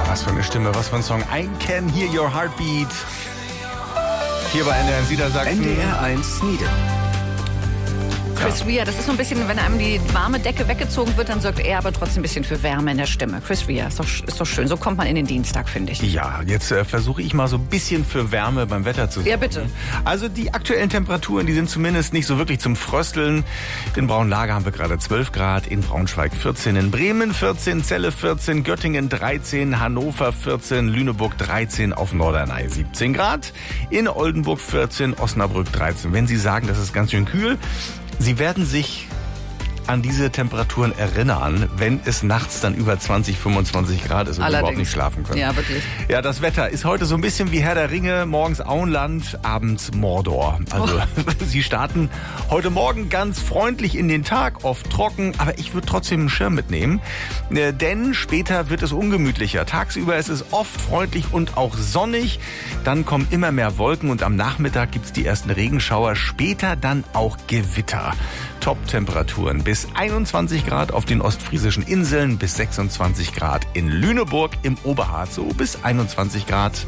Was für eine Stimme, was für ein Song. I Can Hear Your Heartbeat. Hier bei NDR Niedersachsen. NDR 1 Nieder. Chris Rea, das ist so ein bisschen, wenn einem die warme Decke weggezogen wird, dann sorgt er aber trotzdem ein bisschen für Wärme in der Stimme. Chris Rea, ist doch schön. So kommt man in den Dienstag, finde ich. Ja, jetzt versuche ich mal so ein bisschen für Wärme beim Wetter zu sorgen. Ja, bitte. Also die aktuellen Temperaturen, die sind zumindest nicht so wirklich zum Frösteln. In Braunlage haben wir gerade 12 Grad, in Braunschweig 14, in Bremen 14, Celle 14, Göttingen 13, Hannover 14, Lüneburg 13, auf Norderney 17 Grad, in Oldenburg 14, Osnabrück 13. Wenn Sie sagen, das ist ganz schön kühl, Sie werden sich an diese Temperaturen erinnern, wenn es nachts dann über 20, 25 Grad ist und Sie überhaupt nicht schlafen können. Ja, wirklich. Ja, das Wetter ist heute so ein bisschen wie Herr der Ringe, morgens Auenland, abends Mordor. Also Sie starten heute Morgen ganz freundlich in den Tag, oft trocken, aber ich würde trotzdem einen Schirm mitnehmen, denn später wird es ungemütlicher. Tagsüber ist es oft freundlich und auch sonnig, dann kommen immer mehr Wolken und am Nachmittag gibt's die ersten Regenschauer, später dann auch Gewitter. Top-Temperaturen bis 21 Grad auf den ostfriesischen Inseln, bis 26 Grad in Lüneburg, im Oberharz so bis 21 Grad.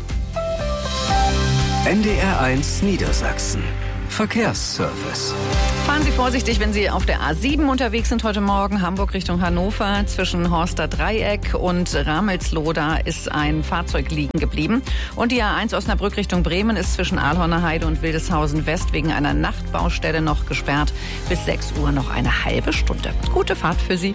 NDR 1 Niedersachsen. Verkehrsservice. Fahren Sie vorsichtig, wenn Sie auf der A7 unterwegs sind heute Morgen. Hamburg Richtung Hannover. Zwischen Horster Dreieck und Ramelsloh, da ist ein Fahrzeug liegen geblieben. Und die A1 Osnabrück Richtung Bremen ist zwischen Aalhorner Heide und Wildeshausen West wegen einer Nachtbaustelle noch gesperrt. Bis 6 Uhr noch eine halbe Stunde. Gute Fahrt für Sie.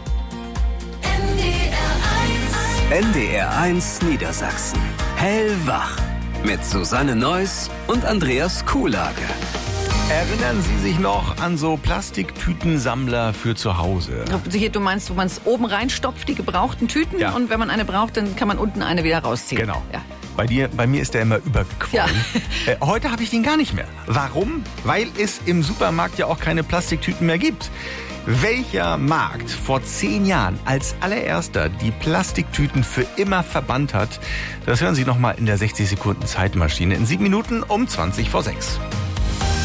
NDR 1 Niedersachsen. Hellwach. Mit Susanne Neuss und Andreas Kuhlage. Erinnern Sie sich noch an so Plastiktütensammler für zu Hause? Du meinst, wo man es oben reinstopft, die gebrauchten Tüten? Ja. Und wenn man eine braucht, dann kann man unten eine wieder rausziehen. Genau. Ja. Bei mir ist der immer übergequollen. Ja. Heute habe ich den gar nicht mehr. Warum? Weil es im Supermarkt ja auch keine Plastiktüten mehr gibt. Welcher Markt vor 10 Jahren als allererster die Plastiktüten für immer verbannt hat, das hören Sie noch mal in der 60 Sekunden Zeitmaschine in 7 Minuten um 20 vor 6.